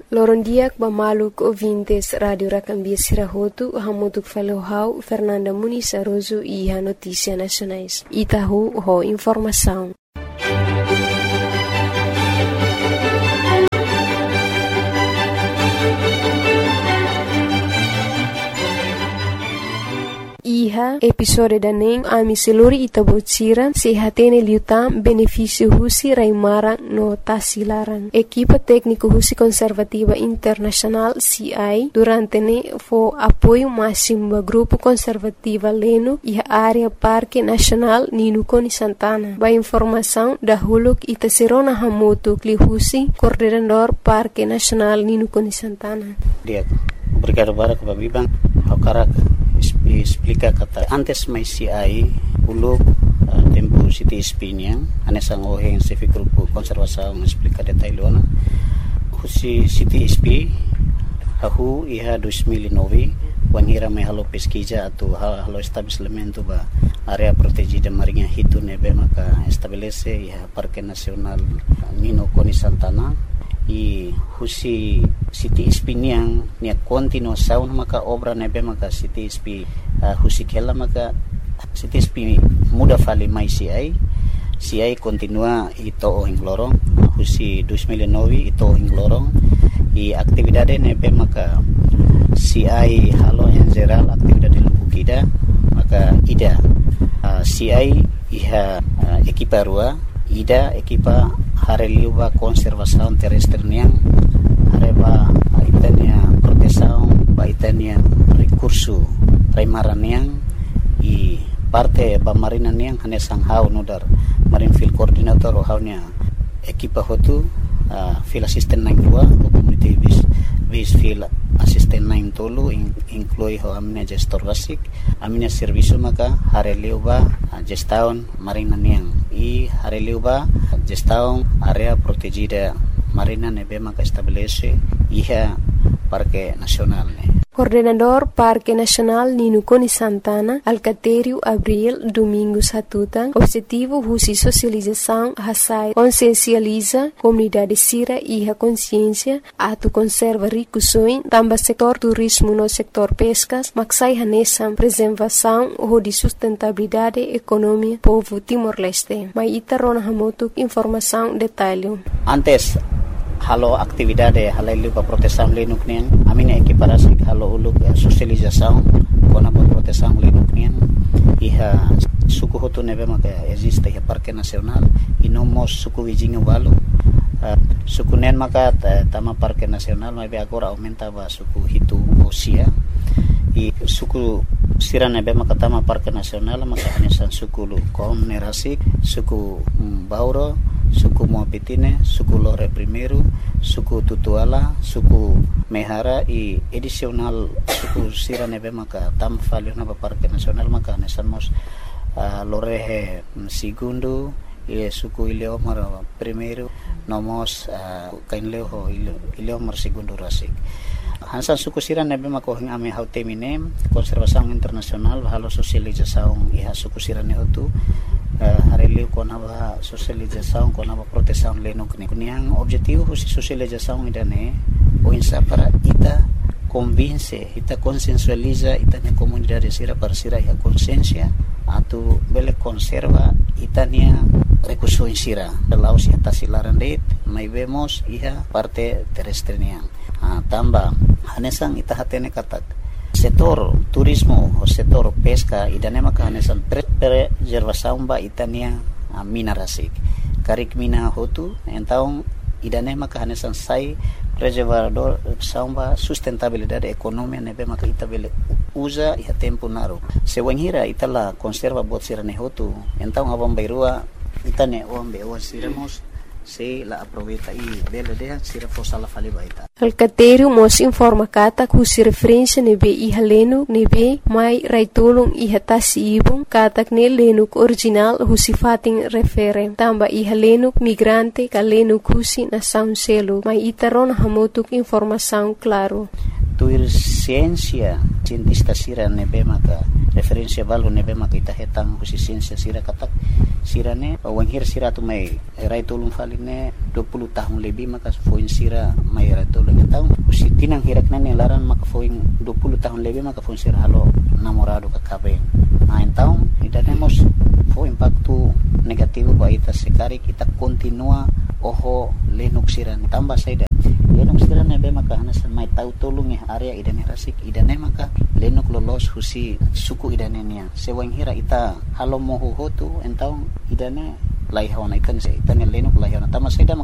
Loron diak bamaluk ouvintes Radio Rakambia Sirahotu, hamutuk falohau Fernanda Muniz Aroso iha notícia nacionais. Itahu ho informação. Iha episode daning ami seluri itabocira sehatene liutam benefício husi raimarang no tasilarang. Equipa técnico husi conservativa internacional CI durante ne fo apoio máximo ba grupo conservativa leno iha área Parque Nacional Ninukoni Santana. Ba informação da huluk itaserona hamotu kli husi coordenador Parque Nacional Ninukoni Santana. Obrigado para Bibang. Hakarak explica kata antes mai CI uluk tempo City Espinha anesang oheng sefi grupo konservasaung explica detailona husi City SP ahu iha 2009 wangira mai halo pesquisa atau halo estabelecimento ba area protegida marinha hitu nebe maka estabelece iha Parque Nacional Ninukoni Santana i husi City SP niang nia continuação maka obra nebe maka City SP husi kela maka City SP muda fali mai CI continua ito ohing lorong husi 2009 ito ohing lorong i aktividade nebe maka CI halo yang geral aktividade lubukida maka ida CI iha ekipa rua ida ekipa hareliuba konservasaun terrestre niang hareba itania protesaun ba itania recurso raimaran niang i parte ba marina niang hanesang hau nudar marin field coordinator o haunya ekipa hotu field assistant 92 community base field assistant 9 tolu inclui ho amina gestor basic amina servicio maka hareliuba gestaun marina niang i hareliuba gestaun area protegida marina nebe maka estabelece iha Parque Nacional ne. Coordenador Parque Nacional Ninukoni Santana, Alcatério Abril Domingos Hatutan, objetivo husi socialização hasai consciencializa comunidade sira iha consciência atu conserva ricusoin tamba setor turismo no setor pescas maksai hanesam preservação ho di sustentabilidade economia povo Timor-Leste. Mai ita rona hamotuk informação detalhe. Antes halo aktividade halailu pa proteção lenuk nian amina equiparasi halo uluk socialização kona pa proteção lenuk nian iha suku hotu nebe maka existe iha Parque Nacional inomos suku wijingu walu suku nen maka tama Parque Nacional mai agora aumenta ba suku hitu osia i suku sira nebe maka tama Parque Nacional maka hanesan suku lu konerasik suku Bauro suku Moapitine, suku Lore Primeiro, suku Tutuala, suku Mehara i edisional suku sira nebe maka tam valio na Parque Nacional maka nesamos Lore Segundo i suku Ileomar Primeiro nomos kainleo Ileomar Segundo rasik. Hansan suku sira nebe maka hing ame hautemine konservasaung internasional halo sosializasaung iha suku sira ne hotu hareliu kona ba socialização kona ba proteção lenuk ni kuniang objetivo husi socialização idane o insa para ita convince ita consensualiza ita ne comunidade sira parsira ya consciência atu bele conserva itania recurso sira laos ya tasilaran det mai vemos iha parte terrestre niang tamba hanesang ita hatene katak setor turismo o setor pesca idane maka hanesan preservação ba itania mina rasik karik mina hotu entaung idane maka hanesan sai preservador samba sustentabilidade economia nebe maka itabele usa iha tempo naru sewanghira itala conserva bot sirane hotu entaung abang bairua itane ombe o siremos se la aproveita e bela de sira fossa la fali baita. Alcatério mos informa kata kusi referência nebe iha lenuk nebe mai raitulung iha tasi ibung katak ne lenuk original husi fating refere tamba iha lenuk migrante ka lenuk husi na sound selo mai itaron hamotuk informação claro. Tuir ciência cientista sira nebe maka referência valu nebe maka ita hetang husi ciência sira katak sirane wanghir sira tu mai raitulung faline 20 tahun lebih maka foin sira mayra tolong tahu usi tinang hirak nene laran maka foin 20 tahun lebih maka foin sira halo namorado kakabe main tahu idane mos foin impacto negativo ba ita sekari kita continua oho lenuk sira tambah saida lenuk sira nebe maka hanas mai tahu tolong area idane rasik idane maka lenuk lolos husi suku idane nia sewang hira ita halo moho hotu entau idane lai hawana ikan se itane lenuk lai hawana tama saida